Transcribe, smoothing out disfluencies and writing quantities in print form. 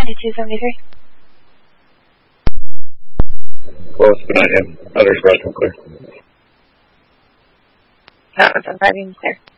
9273. Close, but not him. Others right and clear. That was on 5 clear.